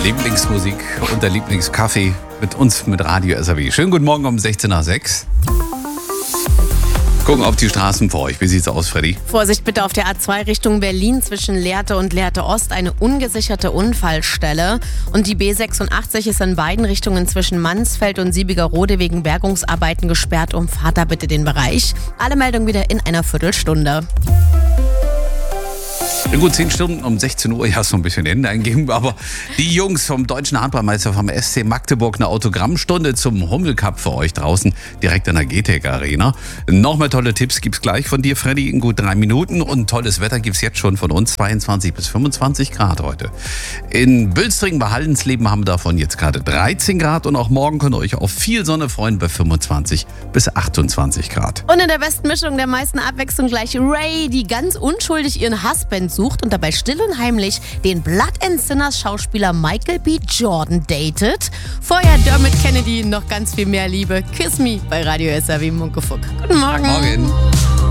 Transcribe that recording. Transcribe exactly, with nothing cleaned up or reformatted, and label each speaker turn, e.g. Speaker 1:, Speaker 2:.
Speaker 1: Lieblingsmusik und der Lieblingskaffee mit uns, mit Radio S R W. Schönen guten Morgen um sechzehn nach sechs. Gucken auf die Straßen vor euch. Wie sieht's aus, Freddy?
Speaker 2: Vorsicht bitte auf der A zwei Richtung Berlin zwischen Lehrte und Lehrte Ost. Eine ungesicherte Unfallstelle. Und die B sechsundachtzig ist in beiden Richtungen zwischen Mansfeld und Siebigerode wegen Bergungsarbeiten gesperrt. Umfahrt da bitte den Bereich. Alle Meldungen wieder in einer Viertelstunde.
Speaker 1: In gut zehn Stunden um sechzehn Uhr, ja, so ein bisschen Ende eingeben, aber die Jungs vom Deutschen Handballmeister vom S C Magdeburg, eine Autogrammstunde zum Hummelcup für euch draußen, direkt an der G T E C Arena. Noch mehr tolle Tipps gibt's gleich von dir, Freddy, in gut drei Minuten, und tolles Wetter gibt's jetzt schon von uns, zweiundzwanzig bis fünfundzwanzig Grad heute. In Bülstringen bei Haldensleben haben wir davon jetzt gerade dreizehn Grad, und auch morgen könnt ihr euch auf viel Sonne freuen bei fünfundzwanzig bis achtundzwanzig Grad.
Speaker 2: Und in der besten Mischung der meisten Abwechslung gleich Ray, die ganz unschuldig ihren Husband sucht und dabei still und heimlich den Blood and Sinners Schauspieler Michael B. Jordan datet. Vorher Dermot Kennedy, noch ganz viel mehr Liebe. Kiss Me bei Radio S R W Muckefuck. Guten Morgen.
Speaker 1: Morgen.